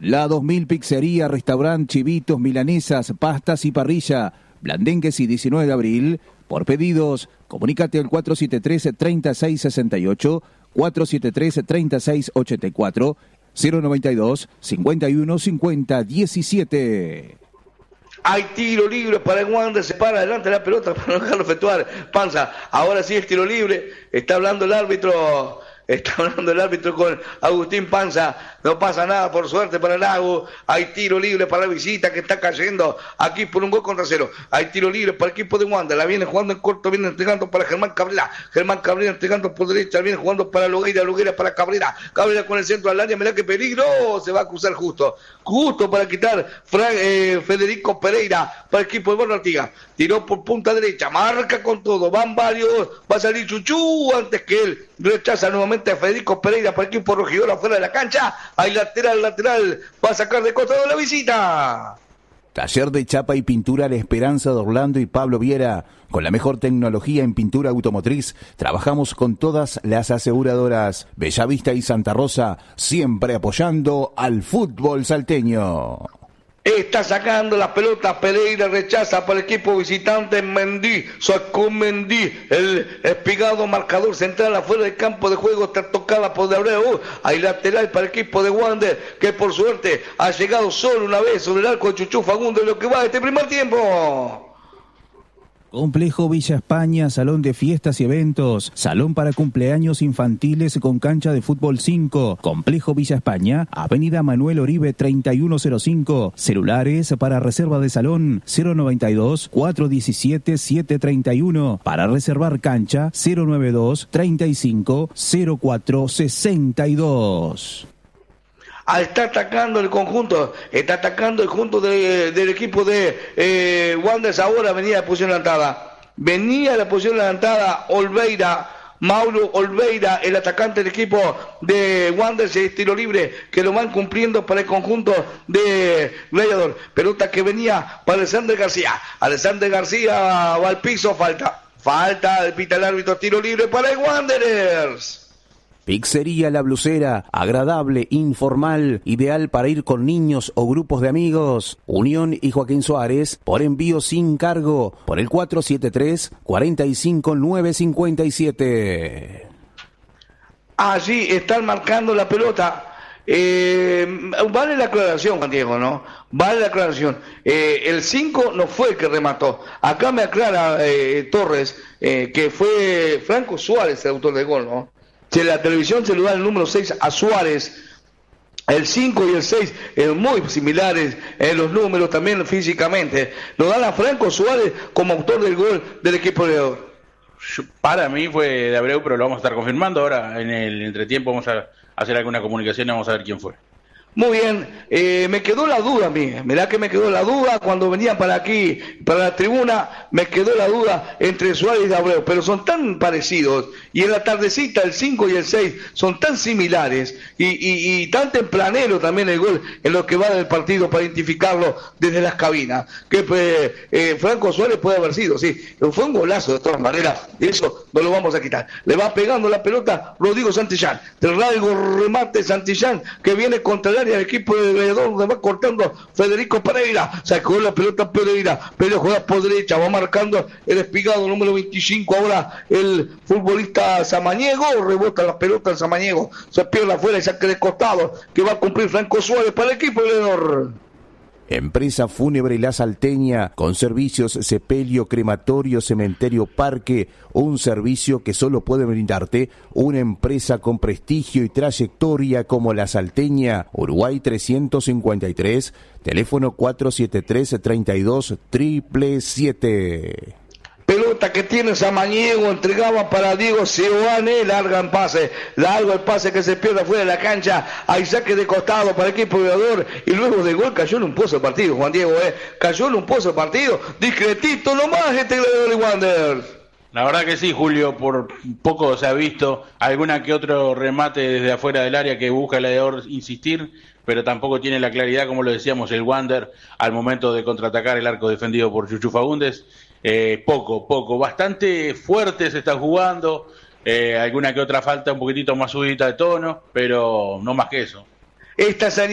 La 2000 Pizzería, Restaurant, Chivitos, Milanesas, Pastas y Parrilla. Blandengues y 19 de abril. Por pedidos, comunícate al 473-3668, 473-3684, 092-5150-17. Hay tiro libre para el Wander, se para adelante la pelota para no dejarlo efectuar. Panza, ahora sí es tiro libre, está hablando el árbitro con Agustín Panza. No pasa nada, por suerte para el Agu. Hay tiro libre para la visita que está cayendo aquí por un gol contra cero. Hay tiro libre para el equipo de Wander. La viene jugando en corto, viene entregando para Germán Cabrera. Germán Cabrera entregando por derecha, viene jugando para Logueira. Logueira para Cabrera. Cabrera con el centro al área. Mirá qué peligro. Se va a cruzar justo para quitar Federico Pereira para el equipo de Borja Artigas. Tiró por punta derecha, marca con todo. Van varios. Va a salir Chuchú antes que él. Rechaza nuevamente a Federico Pereira para el equipo rojidor afuera de la cancha. Hay lateral, va a sacar de costado la visita. Taller de chapa y pintura La Esperanza de Orlando y Pablo Viera. Con la mejor tecnología en pintura automotriz, trabajamos con todas las aseguradoras. Bellavista y Santa Rosa, siempre apoyando al fútbol salteño. Está sacando la pelota, Pereira rechaza para el equipo visitante. Mendy, sacó Mendy, el espigado marcador central afuera del campo de juego, está tocada por De Abreu. Hay lateral para el equipo de Wander, que por suerte ha llegado solo una vez sobre el arco de Chuchu Fagundes en lo que va de este primer tiempo. Complejo Villa España, salón de fiestas y eventos, salón para cumpleaños infantiles con cancha de fútbol 5. Complejo Villa España, Avenida Manuel Oribe 3105. Celulares para reserva de salón 092-417-731. Para reservar cancha 092-35-0462. Está atacando el conjunto del equipo de Wanderers. Ahora venía la posición adelantada, Mauro Olveira, el atacante del equipo de Wanderers, es tiro libre que lo van cumpliendo para el conjunto de Gladiador. Pelota que venía para Alexander García va al piso, falta, pita el árbitro, tiro libre para el Wanderers. Pizzería La Blusera, agradable, informal, ideal para ir con niños o grupos de amigos. Unión y Joaquín Suárez, por envío sin cargo, por el 473-45957. Allí están marcando la pelota. Vale la aclaración, Juan Diego, ¿no? Vale la aclaración. El 5 no fue el que remató. Acá me aclara Torres que fue Franco Suárez el autor del gol, ¿no? Si en la televisión se le da el número 6 a Suárez, el 5 y el 6 muy similares en los números, también físicamente. Lo dan a Franco Suárez como autor del gol del equipo de... Para mí fue De Abreu, pero lo vamos a estar confirmando. Ahora en el entretiempo vamos a hacer alguna comunicación y vamos a ver quién fue. Muy bien, me quedó la duda a mí, mirá que me quedó la duda cuando venía para aquí, para la tribuna, me quedó la duda entre Suárez y De Abreu, pero son tan parecidos, y en la tardecita el 5 y el 6 son tan similares, y tan tempranero también el gol en lo que va del partido para identificarlo desde las cabinas, que Franco Suárez puede haber sido, sí, fue un golazo de todas maneras, eso no lo vamos a quitar. Le va pegando la pelota Rodrigo Santillán, del largo remate Santillán, que viene contra el área del equipo de Gladiador, donde va cortando Federico Pereira, sacó la pelota Pereira juega por derecha, va marcando el espigado número 25, ahora el futbolista Samaniego, rebota la pelota en Samaniego, se pierde afuera y saque de costado, que va a cumplir Franco Suárez para el equipo de Gladiador. Empresa Fúnebre La Salteña, con servicios sepelio, crematorio, cementerio, parque, un servicio que solo puede brindarte una empresa con prestigio y trayectoria como La Salteña. Uruguay 353, teléfono 473-32-777. Pelota que tiene Samaniego, entregaba para Diego Seoane, largo el pase que se pierde fuera de la cancha, hay saque de costado para el equipo Gladiador, y luego de gol cayó en un pozo de partido, Juan Diego, cayó en un pozo de partido, discretito nomás este Gladiador y Wanderers. La verdad que sí, Julio, por poco se ha visto alguna que otro remate desde afuera del área que busca el Gladiador insistir, pero tampoco tiene la claridad, como lo decíamos, el Wander al momento de contraatacar el arco defendido por Chuchu Fagundes. Poco, bastante fuerte se está jugando, alguna que otra falta un poquitito más subidita de tono, pero no más que eso. Esta